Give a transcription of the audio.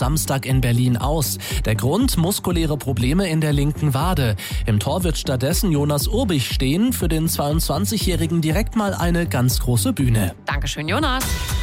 Samstag in Berlin aus. Der Grund: muskuläre Probleme in der linken Wade. Im Tor wird stattdessen Jonas Urbich stehen. Für den 22-Jährigen direkt mal eine ganz große Bühne. Dankeschön, Jonas.